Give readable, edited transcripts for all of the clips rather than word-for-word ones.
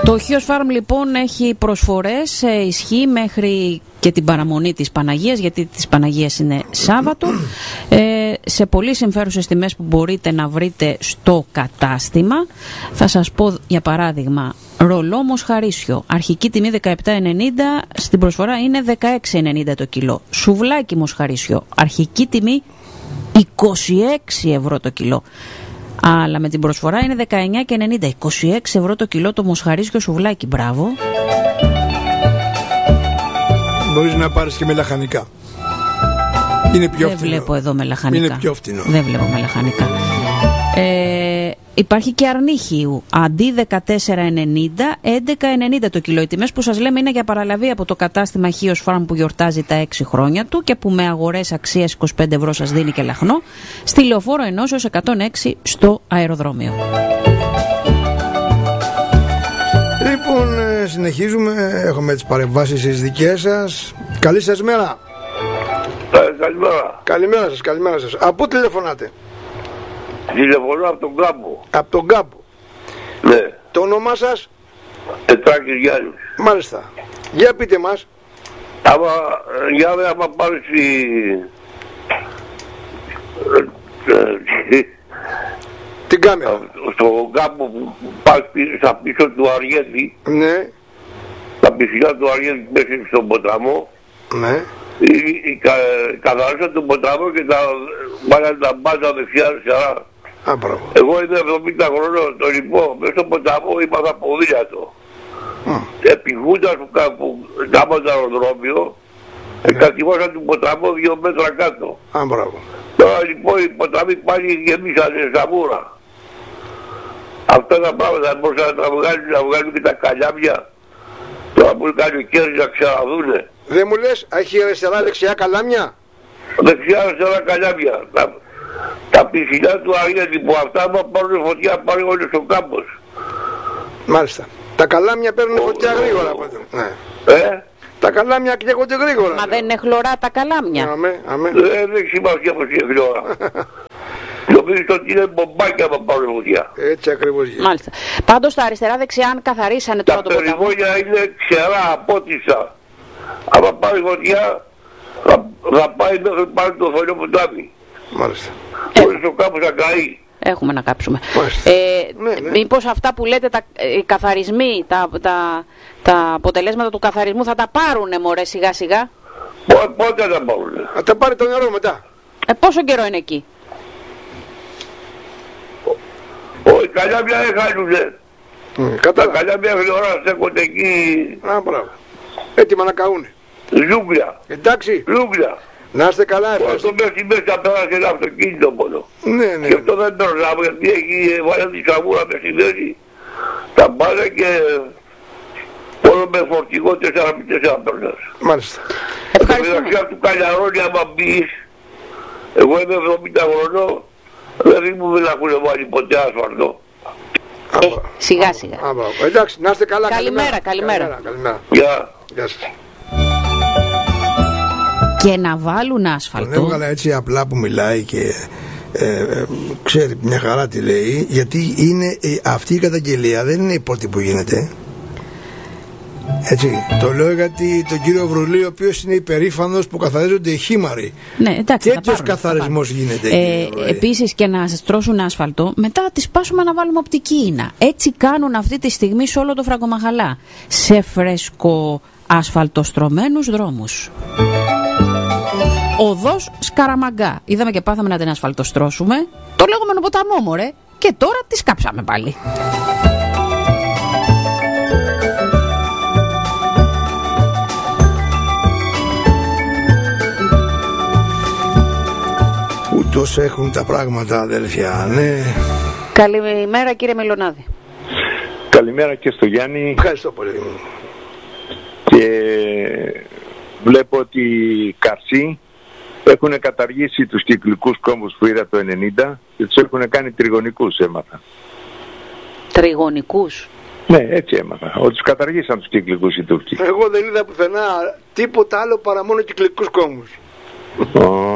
Το Χίος Φάρμ λοιπόν έχει προσφορές, ισχύει μέχρι και την παραμονή της Παναγίας, γιατί της Παναγίας είναι Σάββατο, σε πολύ συμφέρουσες τιμές που μπορείτε να βρείτε στο κατάστημα. Θα σας πω για παράδειγμα, ρολό μοσχαρίσιο, αρχική τιμή 17,90, στην προσφορά είναι 16,90 το κιλό. Σουβλάκι μοσχαρίσιο, αρχική τιμή 26 ευρώ το κιλό. Αλλά με την προσφορά είναι 19,90, 26 ευρώ το κιλό το μοσχαρίσιο σουβλάκι. Μπράβο. Μπορείς να πάρεις και με λαχανικά. Είναι πιο Δεν φθηνό. βλέπω εδώ με λαχανικά. Είναι πιο φθηνό. Δεν βλέπω με λαχανικά. Υπάρχει και αρνίχιου. Αντί 14,90, 11,90 το κιλό. Οι τιμές που σας λέμε είναι για παραλαβή από το κατάστημα Χίος Φάρμ που γιορτάζει τα 6 χρόνια του και που με αγορές αξίας 25 ευρώ σας δίνει και λαχνό. Στη Λεωφόρο Ενώσεως 106 στο αεροδρόμιο. Λοιπόν, συνεχίζουμε. Έχουμε τις παρεμβάσεις τις δικές σας. Καλή σας μέρα. Καλημέρα. Καλημέρα σας, καλημέρα σας. Από πού τηλεφωνάτε? Τηλεφωνώ από τον Κάμπο. Από τον Κάμπο. Ναι. Το όνομά σας? Τετράκης Γιάννης. Μάλιστα. Για πείτε μας. Άμα πάρεις την κάμερα. Στο Κάμπο που πας στα πίσω του Αργέτη. Ναι. Τα πισινά του Αργέτη μέσα στον ποταμό. Ναι. Καθαρίσαν τον ποταμό και τα βάλαν τα μπάζα δεξιά-αριστερά. Εγώ είμαι 70 χρονών, το λοιπόν, μέσα στον ποταμό είπα ποδήλατο. Επί Χούντας που κάμαν το αεροδρόμιο, κατηγόρασαν τον ποταμό 2 μέτρα κάτω. Τώρα λοιπόν οι ποταμοί πάλι γεμίσανε στα μούρα. Αυτά τα πράγματα μπορούσαν να βγάλουν και τα καλάμια. Τώρα που κάνει ο Κέρης να ξαναδούνε. Δεν μου λες, έχει αριστερά δεξιά καλάμια? Δεξιά αριστερά καλάμια. Τα πισινά του Αργέτη που αυτά άμα πάρουν φωτιά πάρουν όλοι στο κάμπος. Μάλιστα. Τα καλάμια παίρνουν φωτιά γρήγορα. Ναι. Τα καλάμια καίγονται γρήγορα. Μα δεν είναι χλωρά τα καλάμια? Δεν έχει σημασία πως είναι χλωρά. Νομίζω ότι είναι μπομπάκια άμα πάρουν φωτιά. Έτσι ακριβώς γίνεται. Μάλιστα. Πάντως τα αριστερά-δεξιά αν καθαρίσανε τώρα το ποταμό. Τα περιμόνια είναι ξερά, απότισσα. Άμα πάρει φωτιά θα πάει μέχρι πάνω το θολό ποτάμι. Μάλιστα. Χωρίς το κάπου θα καεί. Έχουμε να κάψουμε. Ναι. Μήπως αυτά που λέτε, οι καθαρισμοί, τα αποτελέσματα του καθαρισμού θα τα πάρουνε μωρέ σιγά σιγά? Πότε θα πάρουνε? Θα τα πάρει το νερό μετά. Πόσο καιρό είναι εκεί? Όχι, καλάμια δεν χάνουνε. Τα καλάμια γλωρά στέκονται εκεί. Μπράβο. Έτοιμα να καούνε. Ζούγκλια. Εντάξει. Ζούγκλια. Να είστε καλά, ευχαριστώ. Το μέχρι μέσα πέρασε ένα αυτοκίνητο μόνο. Ναι. Και αυτό δεν περνάμε γιατί έχει βάλει τη σαβούρα με στη μέση. Τα πάνε και όλο με φορτηγό 4x4 περνάς. Μάλιστα. Ευχαριστούμε. Μεταξύ του Καλιαρώνη άμα μπεις, εγώ είμαι 70 χρονών, δεν θυμούμαι να έχουν βάλει ποτέ ασφαλτό. Σιγά σιγά. Εντάξει, να είστε καλά. Καλημέρα. Γεια σας. Και να βάλουν άσφαλτο. Τον έβγαλα έτσι απλά που μιλάει και ξέρει μια χαρά τι λέει, γιατί είναι αυτή η καταγγελία δεν είναι η πρώτη που γίνεται. Έτσι, το λέω γιατί τον κύριο Βρουλή, ο οποίος είναι υπερήφανος που καθαρίζονται οι χήμαροι. Ναι, εντάξει. Τέτοιος καθαρισμός γίνεται. Επίσης και να στρώσουν άσφαλτο, μετά να τις πάσουμε να βάλουμε οπτική ίνα. Έτσι κάνουν αυτή τη στιγμή σε όλο το Φραγκομαχαλά. Σε φρέσκο ασφαλτοστρωμένους δρόμους. Οδός Σκαραμαγκά. Είδαμε και πάθαμε να την ασφαλτοστρώσουμε. Το λεγόμενο ποταμό μωρέ. Και τώρα τη κάψαμε πάλι. Ούτως έχουν τα πράγματα, αδέλφια, ναι. Καλημέρα κύριε Μιλωνάδη. Καλημέρα και στο Γιάννη. Ευχαριστώ πολύ. Και βλέπω ότι οι Καρσί έχουν καταργήσει τους κυκλικούς κόμβους που είδα το 90 και τους έχουν κάνει τριγωνικούς, έμαθα. Τριγωνικούς? Ναι, έτσι έμαθα. Ότι τους καταργήσαν τους κυκλικούς οι Τούρκοι. Εγώ δεν είδα πουθενά τίποτα άλλο παρά μόνο κυκλικούς κόμβους.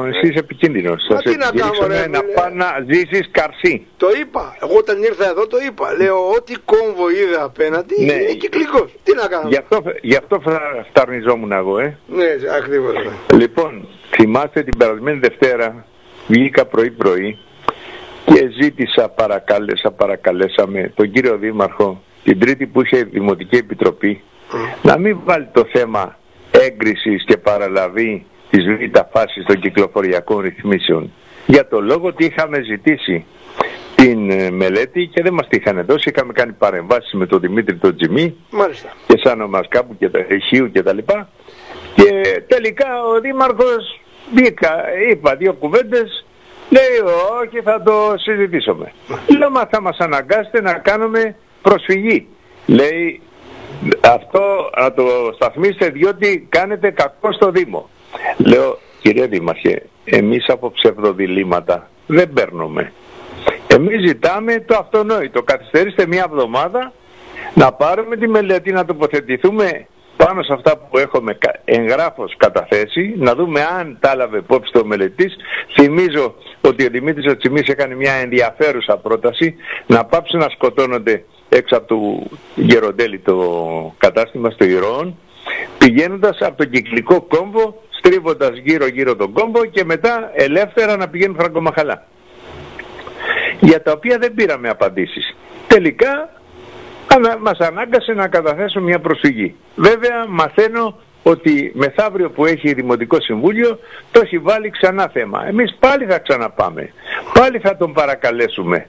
Λοιπόν, εσύ είσαι επικίνδυνος. Θα σε επικίνδυνος να πας να ζήσεις καρσί. Το είπα. Εγώ όταν ήρθα εδώ το είπα. Λέω ό,τι κόμβο είδα απέναντι είναι κυκλικός. Τι να κάνω. Γι' αυτό φταρνιζόμουν εγώ, Ναι, ακριβώς. Λοιπόν, θυμάστε την περασμένη Δευτέρα βγήκα πρωί-πρωί και ζήτησα, παρακαλέσαμε τον κύριο Δήμαρχο την Τρίτη που είχε Δημοτική Επιτροπή να μην βάλει το θέμα έγκρισης και παραλαβή της β' φάσης των κυκλοφοριακών ρυθμίσεων. Για το λόγο ότι είχαμε ζητήσει την μελέτη και δεν μας τη είχαν δώσει. Είχαμε κάνει παρεμβάσεις με τον Δημήτρη τον Τζιμί και σαν ο Μασκάπου και τα Χίου και τα λοιπά. Και τελικά ο Δήμαρχος είπα δύο κουβέντες, λέει όχι, θα το συζητήσουμε. Λέω μα θα μας αναγκάσετε να κάνουμε προσφυγή. Λέει αυτό να το σταθμίσετε διότι κάνετε κακό στο Δήμο. Λέω κύριε Δήμαρχε, εμείς από ψευδοδιλήμματα δεν παίρνουμε. Εμείς ζητάμε το αυτονόητο. Καθυστερήστε μια εβδομάδα να πάρουμε τη μελέτη, να τοποθετηθούμε πάνω σε αυτά που έχουμε εγγράφως καταθέσει, να δούμε αν τα έλαβε υπόψη το μελετής. Θυμίζω ότι ο Δημήτρης ο Τσιμής έκανε μια ενδιαφέρουσα πρόταση να πάψουν να σκοτώνονται έξω από το Γεροντέλη το κατάστημα στο Ηρώων, πηγαίνοντας από τον κυκλικό κόμβο, στρίβοντας γύρω-γύρω τον κόμβο και μετά ελεύθερα να πηγαίνουν Φραγκομαχαλά. Για τα οποία δεν πήραμε απαντήσεις. Τελικά μας ανάγκασε να καταθέσουμε μια προσφυγή. Βέβαια μαθαίνω ότι μεθαύριο που έχει Δημοτικό Συμβούλιο το έχει βάλει ξανά θέμα. Εμείς πάλι θα ξαναπάμε. Πάλι θα τον παρακαλέσουμε.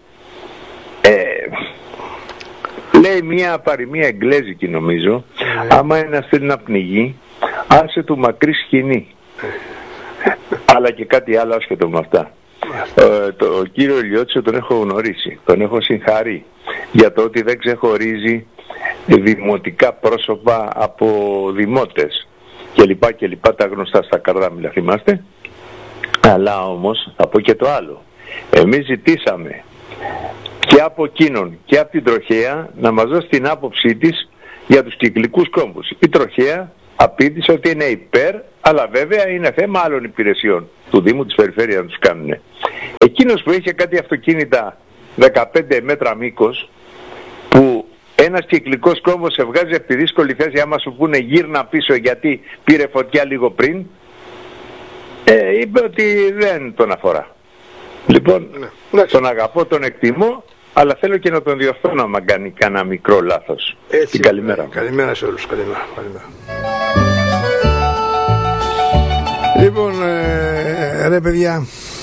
Λέει μια παροιμία εγγλέζικη νομίζω, άμα ένας θέλει να πνιγεί, άσε του μακρύ σκηνή. Αλλά και κάτι άλλο άσχετο με αυτά. Το κύριο Ηλιώτσο τον έχω γνωρίσει, τον έχω συγχαρεί για το ότι δεν ξεχωρίζει δημοτικά πρόσωπα από δημότες και λοιπά τα γνωστά στα Καρδάμιλα, θυμάστε. Αλλά όμως θα πω και το άλλο. Εμείς ζητήσαμε και από εκείνον και από την Τροχέα να μας δώσει την άποψή της για τους κυκλικούς κόμβους. Η Τροχέα απήντησε ότι είναι υπέρ, αλλά βέβαια είναι θέμα άλλων υπηρεσιών του Δήμου, της Περιφέρειας να τους κάνουν. Εκείνος που είχε κάτι αυτοκίνητα 15 μέτρα μήκος, που ένας κυκλικός κόμβος σε βγάζει από τη δύσκολη θέση άμα σου πούνε γύρνα πίσω γιατί πήρε φωτιά λίγο πριν, είπε ότι δεν τον αφορά. Λοιπόν, τον αγαπώ, τον εκτιμώ, αλλά θέλω και να τον διορθώνω άμα κάνει κανένα μικρό λάθος. Έτσι, καλημέρα. Καλημέρα σε όλους. Καλημέρα. Λοιπόν, ρε παιδιά,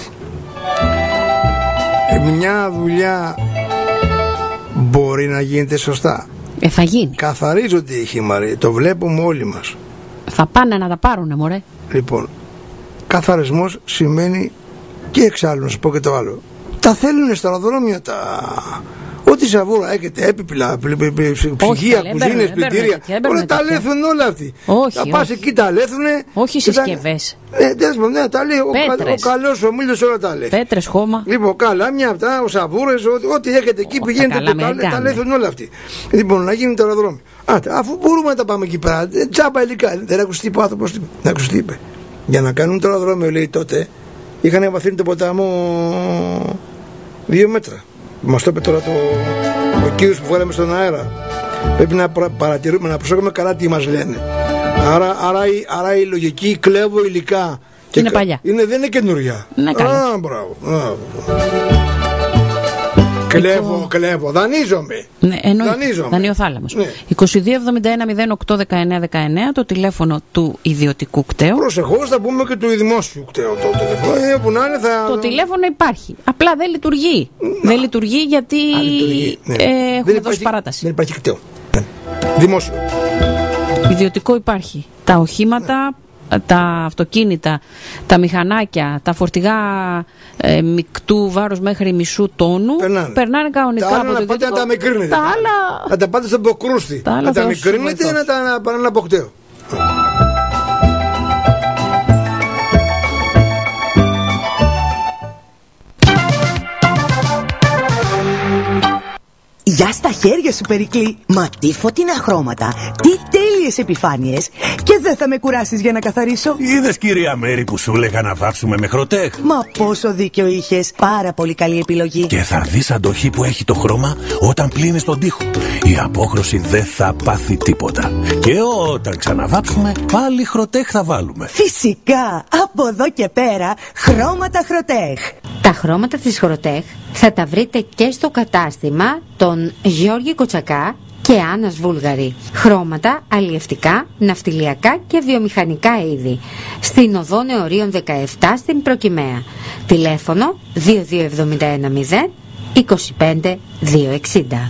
μια δουλειά μπορεί να γίνεται σωστά. Θα γίνει. Καθαρίζονται οι χήμαροι, το βλέπουμε όλοι μας. Θα πάνε να τα πάρουνε, μωρέ. Λοιπόν, καθαρισμός σημαίνει και εξάλλου, να σου πω και το άλλο. Τα θέλουνε στα αεροδρόμια ό,τι σαβούρα έχετε, έπιπλα, ψυγεία, κουζίνες, πλυντήρια. Όλα τα λέθουν όλα αυτοί. Θα πας εκεί, τα λέθουνε. Όχι συσκευές. Ναι, τα λέει ο καλός ο Μήλος, όλα τα λέει. Πέτρες, χώμα. Λοιπόν, καλάμια αυτά, ο σαβούρες, ό,τι έχετε εκεί πηγαίνετε, τα λέθουν όλα αυτοί. Λοιπόν, να γίνει το αεροδρόμιο. Αφού μπορούμε να τα πάμε εκεί πέρα, τσάμπα υλικά. Δεν άκουσε τι είπε ο άνθρωπος. Δεν άκουσε τι είπε. Για να κάνουν το αεροδρόμιο, λέει τότε, είχαν εμβαθύνει τον ποταμό 2 μέτρα. Μας το είπε τώρα ο κύριος που βγάλαμε στον αέρα. Πρέπει να παρατηρούμε, να προσέχουμε καλά τι μας λένε. Άρα η λογική κλέβω υλικά. Είναι παλιά. Δεν είναι καινούρια. Μπράβο. Κλέβω, δανείζομαι. Ναι, δανειοθάλαμος. Ναι. 2271-08-19-19 το τηλέφωνο του ιδιωτικού κταίου. Προσεχώς θα πούμε και του δημόσιου κταίου. Το τηλέφωνο υπάρχει. Απλά δεν λειτουργεί. Δεν λειτουργεί γιατί έχουμε δώσει παράταση. Δεν υπάρχει κταίο. Δημόσιο. Ιδιωτικό υπάρχει. Τα οχήματα, τα αυτοκίνητα, τα μηχανάκια, τα φορτηγά μικτού βάρους μέχρι μισού τόνου περνάνε κανονικά από το ιδιωτικό. Να τα μικρύνετε. Να τα πάτε στον Ποκρούστη. Να τα μικρύνετε ή να τα παράνε από κταίο. Γεια στα χέρια σου, Περικλή. Μα τι φωτεινά χρώματα, τι τέλειες επιφάνειες. Και δεν θα με κουράσεις για να καθαρίσω. Είδες, κυρία Μέρη, που σου λέγα να βάψουμε με Χροτέχ? Μα πόσο δίκιο είχες. Πάρα πολύ καλή επιλογή. Και θα δεις αντοχή που έχει το χρώμα όταν πλύνεις τον τοίχο. Η απόχρωση δεν θα πάθει τίποτα. Και όταν ξαναβάψουμε, πάλι Χροτέχ θα βάλουμε. Φυσικά, από εδώ και πέρα, χρώματα Χροτέχ. Τα χρώματα της Χροτέχ θα τα βρείτε και στο κατάστημα των Γιώργη Κοτσακά και Άννας Βούλγαρη. Χρώματα αλλιευτικά, ναυτιλιακά και βιομηχανικά είδη. Στην οδό Νεωρίων 17 στην Προκυμαία. Τηλέφωνο 22710 25 260.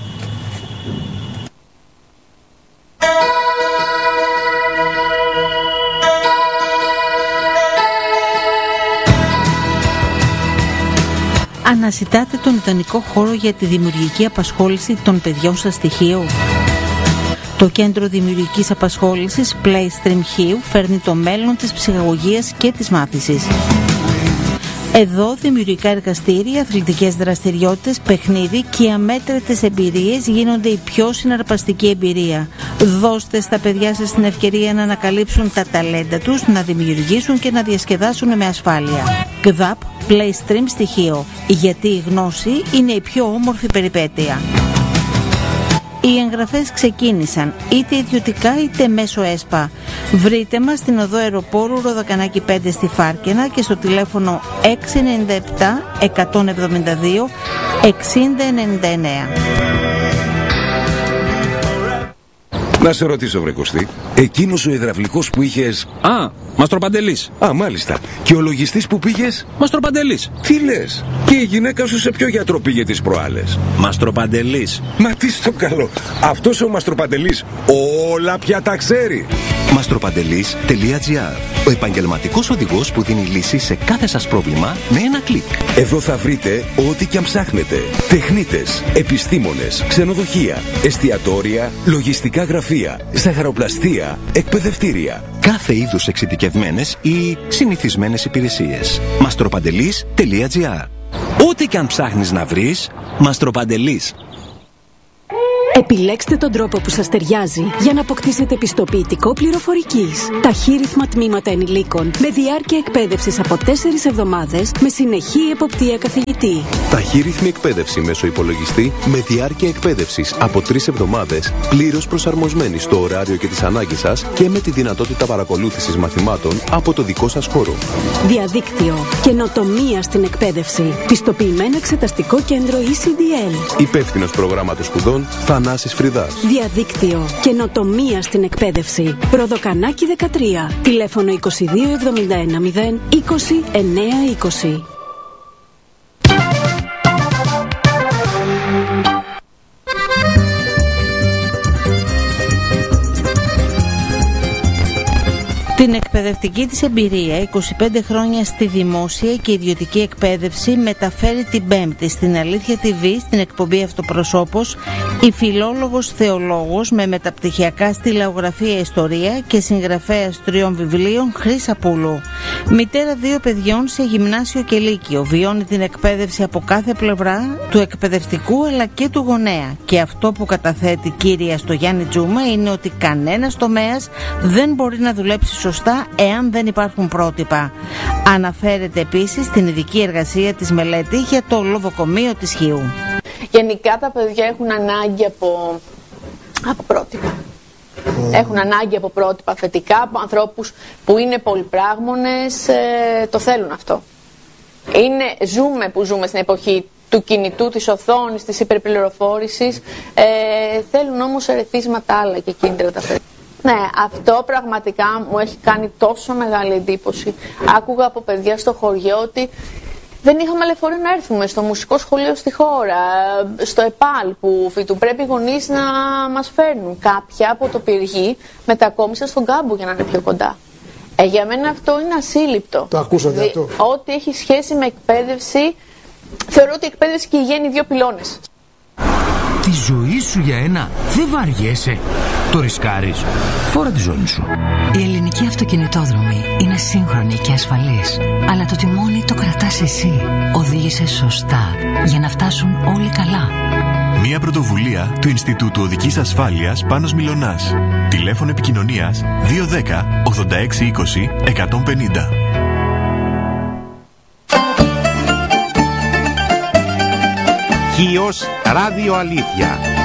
Αναζητάτε τον ιδανικό χώρο για τη δημιουργική απασχόληση των παιδιών σας στοιχείου. Το Κέντρο Δημιουργικής Απασχόλησης Playstream Χίου φέρνει το μέλλον της ψυχαγωγίας και της μάθησης. Εδώ δημιουργικά εργαστήρια, αθλητικές δραστηριότητες, παιχνίδι και αμέτρητες εμπειρίες γίνονται η πιο συναρπαστική εμπειρία. Δώστε στα παιδιά σας την ευκαιρία να ανακαλύψουν τα ταλέντα τους, να δημιουργήσουν και να διασκεδάσουν με ασφάλεια. ΚΔΑΠ Playstream στοιχείο, γιατί η γνώση είναι η πιο όμορφη περιπέτεια. Οι εγγραφές ξεκίνησαν είτε ιδιωτικά είτε μέσω ΕΣΠΑ. Βρείτε μας στην οδό Αεροπόρου Ροδακανάκη 5 στη Φάρκαινα και στο τηλέφωνο 697 172 6099. Να σε ρωτήσω, βρε Κωστή, εκείνος ο υδραυλικός που είχες... Α, Μαστροπαντελής. Α, μάλιστα. Και ο λογιστής που πήγες? Μαστροπαντελής. Τι λες? Και η γυναίκα σου σε ποιο γιατρό πήγε τις προάλλες? Μαστροπαντελής. Μα τι στο καλό. Αυτός ο Μαστροπαντελής όλα πια τα ξέρει. Μαστροπαντελής.gr, ο επαγγελματικός οδηγός που δίνει λύση σε κάθε σας πρόβλημα με ένα κλικ. Εδώ θα βρείτε ό,τι και αν ψάχνετε. Τεχνίτες, επιστήμονες, ξενοδοχεία, εστιατόρια, λογιστικά γραφεία, ζαχαροπλαστεία, εκπαιδευτήρια. Κάθε είδους εξειδικευμένες ή συνηθισμένες υπηρεσίες. Μαστροπαντελής.gr. Ό,τι και αν ψάχνεις να βρεις, Μαστροπαντελής. Επιλέξτε τον τρόπο που σας ταιριάζει για να αποκτήσετε πιστοποιητικό πληροφορικής. Ταχύρυθμα τμήματα ενηλίκων με διάρκεια εκπαίδευσης από 4 εβδομάδες με συνεχή εποπτεία καθηγητή. Ταχύρυθμη εκπαίδευση μέσω υπολογιστή με διάρκεια εκπαίδευσης από 3 εβδομάδες, πλήρως προσαρμοσμένη στο ωράριο και τις ανάγκες σας και με τη δυνατότητα παρακολούθησης μαθημάτων από το δικό σας χώρο. Διαδίκτυο. Καινοτομία στην εκπαίδευση. Πιστοποιημένο εξεταστικό κέντρο ECDL. Υπεύθυνος προγράμματος σπουδών Θανάσης Φρυδάς. Διαδίκτυο. Καινοτομία στην εκπαίδευση. Ροδοκανάκη 13. Τηλέφωνο 2271 0 20 920. Την εκπαιδευτική της εμπειρία, 25 χρόνια στη δημόσια και ιδιωτική εκπαίδευση, μεταφέρει την Πέμπτη στην Αλήθεια TV, στην εκπομπή Αυτοπροσώπος, η φιλόλογος θεολόγος με μεταπτυχιακά στη λαογραφία ιστορία και συγγραφέας 3 βιβλίων, Χρύσα Πούλου. Μητέρα 2 παιδιών σε γυμνάσιο και λύκειο, βιώνει την εκπαίδευση από κάθε πλευρά, του εκπαιδευτικού αλλά και του γονέα. Και αυτό που καταθέτει κύρια στο Γιάννη Τζούμα είναι ότι κανένας τομέας δεν μπορεί να δουλέψει σωστά εάν δεν υπάρχουν πρότυπα. Αναφέρεται επίσης στην ειδική εργασία της μελέτη για το ολοδοκομείο της Χίου. Γενικά τα παιδιά έχουν ανάγκη από πρότυπα. Έχουν ανάγκη από πρότυπα θετικά, από ανθρώπους που είναι πολυπράγμονες, το θέλουν αυτό. Ζούμε στην εποχή του κινητού, της οθόνης, της υπερπληροφόρησης, θέλουν όμως ερεθίσματα άλλα και κίνητρα τα παιδιά. Ναι, αυτό πραγματικά μου έχει κάνει τόσο μεγάλη εντύπωση. Άκουγα από παιδιά στο χωριό ότι δεν είχαμε λεωφορείο να έρθουμε στο μουσικό σχολείο στη χώρα, στο ΕΠΑΛ που φοιτούν. Πρέπει οι γονείς να μας φέρνουν. Κάποια από το Πυργή μετακόμισαν στον Κάμπο για να είναι πιο κοντά. Για μένα αυτό είναι ασύλληπτο. Το ακούσατε αυτό. Ό,τι έχει σχέση με εκπαίδευση, θεωρώ ότι η εκπαίδευση και η υγεία είναι 2 πυλώνες. Τη ζωή σου για ένα δεν βαριέσαι. Το ρισκάρεις. Φόρα τη ζώνη σου. Η ελληνική αυτοκινητόδρομη είναι σύγχρονη και ασφαλής. Αλλά το τιμόνι το κρατάς εσύ. Οδήγησε σωστά για να φτάσουν όλοι καλά. Μια πρωτοβουλία του Ινστιτούτου Οδικής Ασφάλειας Πάνος Μιλωνάς. Τηλέφωνο επικοινωνίας 210 86 20 150. Χίος Ράδιο Αλήθεια.